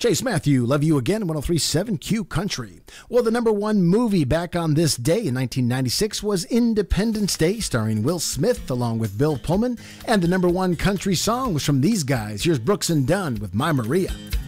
Chase Matthew, Love You Again, 103.7 Q Country. Well, the number one movie back on this day in 1996 was Independence Day, starring Will Smith along with Bill Pullman. And the number one country song was from these guys. Here's Brooks and Dunn with My Maria.